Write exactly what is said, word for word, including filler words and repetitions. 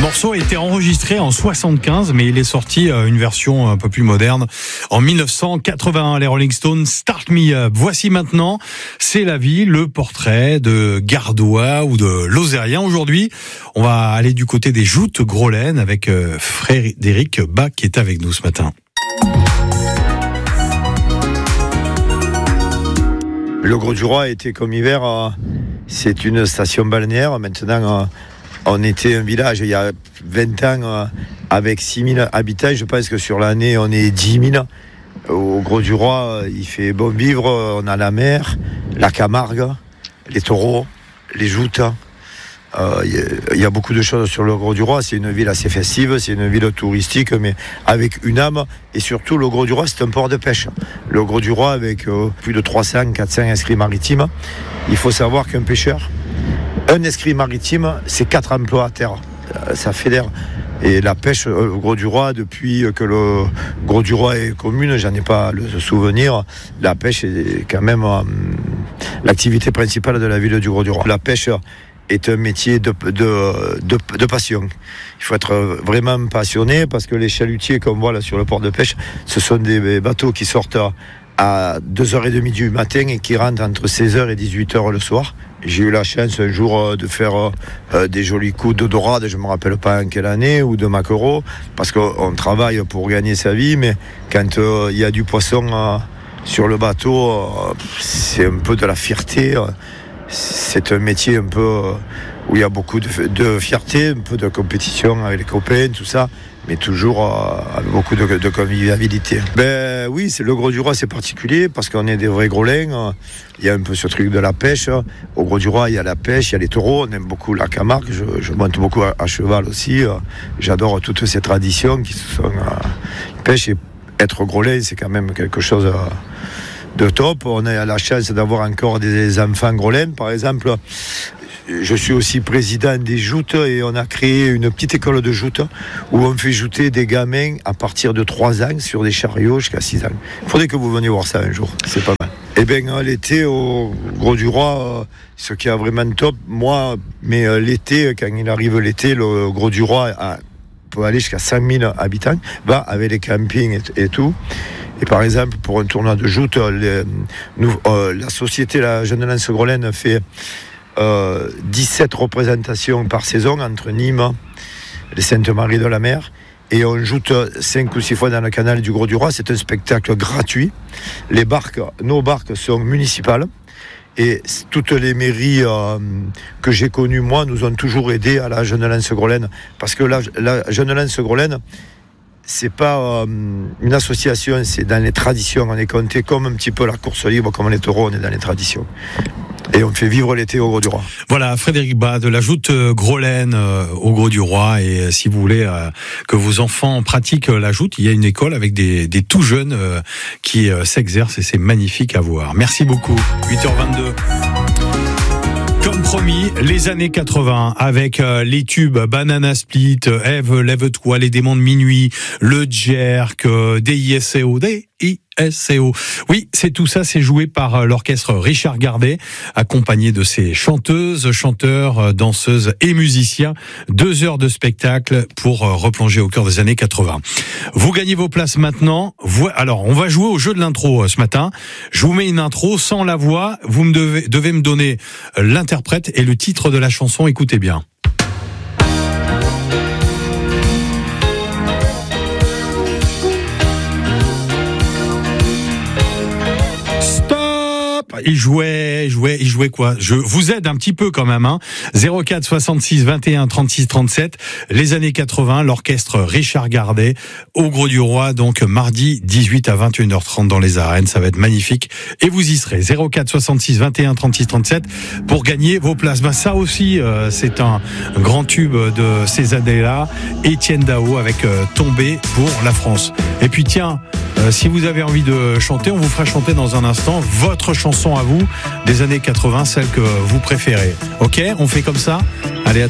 morceau a été enregistré en soixante-quinze, mais il est sorti euh, une version un peu plus moderne en dix-neuf cent quatre-vingt-un. Les Rolling Stones, Start Me Up. Voici maintenant, c'est la vie, le portrait de Gardois ou de Lozérien. Aujourd'hui, on va aller du côté des Joutes Groslaine avec euh, Frédéric Bach qui est avec nous ce matin. Le Grau-du-Roi était comme hiver, euh, c'est une station balnéaire. Maintenant, euh, on était un village il y a vingt ans euh, avec six mille habitants. Je pense que sur l'année, on est dix mille. Au Grau-du-Roi, euh, il fait bon vivre. On a la mer, la Camargue, les taureaux, les joutes. Il euh, y, y a beaucoup de choses sur le Grau-du-Roi. C'est une ville assez festive, c'est une ville touristique, mais avec une âme. Et surtout, le Grau-du-Roi, c'est un port de pêche. Le Grau-du-Roi, avec euh, plus de trois cents, quatre cents inscrits maritimes. Il faut savoir qu'un pêcheur, un inscrit maritime, c'est quatre emplois à terre. Euh, ça fédère. Et la pêche au Grau-du-Roi, depuis que le Grau-du-Roi est commune, j'en ai pas le souvenir, la pêche est quand même euh, l'activité principale de la ville du Grau-du-Roi. La pêche est un métier de, de, de, de passion. Il faut être vraiment passionné parce que les chalutiers qu'on voit là sur le port de pêche, ce sont des bateaux qui sortent à deux heures trente du matin et qui rentrent entre seize heures et dix-huit heures le soir. J'ai eu la chance un jour de faire euh, des jolis coups de dorade, je ne me rappelle pas en quelle année, ou de maquereau, parce qu'on travaille pour gagner sa vie, mais quand il euh, y a du poisson euh, sur le bateau, euh, c'est un peu de la fierté. Euh, c'est un métier un peu euh, où il y a beaucoup de, de fierté, un peu de compétition avec les copains, tout ça, mais toujours euh, avec beaucoup de, de convivialité. Ben oui, c'est le Grau-du-Roi, c'est particulier parce qu'on est des vrais Groslains. Il y a un peu ce truc de la pêche. Au Grau-du-Roi, il y a la pêche, il y a les taureaux. On aime beaucoup la Camargue. Je, je monte beaucoup à, à cheval aussi. J'adore toutes ces traditions qui sont euh, pêche et être Groslain, c'est quand même quelque chose euh, de top. On a la chance d'avoir encore des enfants Groslains, par exemple. Je suis aussi président des joutes et on a créé une petite école de joutes où on fait jouter des gamins à partir de trois ans sur des chariots jusqu'à six ans. Il faudrait que vous veniez voir ça un jour, c'est pas mal. Eh bien, l'été au Grau-du-Roi, ce qui est vraiment top, moi, mais l'été, quand il arrive l'été, le Grau-du-Roi a, peut aller jusqu'à cinq mille habitants, va avec les campings et, et tout. Et par exemple, pour un tournoi de joutes, les, nous, euh, la société, la Jeune Lance Groslaine fait Euh, dix-sept représentations par saison entre Nîmes, les Sainte-Marie de la Mer, et on joute cinq ou six fois dans le canal du Grau-du-Roi. C'est un spectacle gratuit. Les barques, nos barques sont municipales et toutes les mairies euh, que j'ai connues, moi, nous ont toujours aidés à la Jeune Lance Groslaine, parce que la, la Jeune Lance Groslaine, c'est pas euh, une association, c'est dans les traditions. On est compté comme un petit peu la course libre, comme les taureaux, on est dans les traditions. Et on fait vivre l'été au Grau-du-Roi. Voilà, Frédéric Bach de la Joute Groslaine euh, au Grau-du-Roi. Et euh, si vous voulez euh, que vos enfants pratiquent euh, la joute, il y a une école avec des, des tout jeunes euh, qui euh, s'exercent et c'est magnifique à voir. Merci beaucoup. huit heures vingt-deux. Comme promis, les années quatre-vingts, avec euh, les tubes Banana Split, Ève, lève-toi, les démons de minuit, le jerk, euh, D I S C O, D I S C O. Oui, c'est tout ça, c'est joué par euh, l'orchestre Richard Gardet, accompagné de ses chanteuses, chanteurs, euh, danseuses et musiciens. Deux heures de spectacle pour euh, replonger au cœur des années quatre-vingts. Vous gagnez vos places maintenant. Vo- Alors, on va jouer au jeu de l'intro euh, ce matin. Je vous mets une intro sans la voix. Vous me devez, devez me donner euh, l'interprète et le titre de la chanson. Écoutez bien. Il jouait, il jouait, il jouait quoi? Je vous aide un petit peu quand même, hein. zéro quatre soixante-six vingt et un trente-six trente-sept. Les années quatre-vingts, l'orchestre Richard Gardet au Grau-du-Roi, donc mardi dix-huit à vingt et une heures trente dans les arènes. Ça va être magnifique. Et vous y serez. zéro quatre soixante-six vingt et un trente-six trente-sept pour gagner vos places. Bah, ça aussi, euh, c'est un grand tube de ces années-là. Étienne Dao avec euh, Tombé pour la France. Et puis tiens, euh, si vous avez envie de chanter, on vous fera chanter dans un instant votre chanson à vous des années quatre-vingts, celle que vous préférez. Ok, on fait comme ça. Allez, à tout.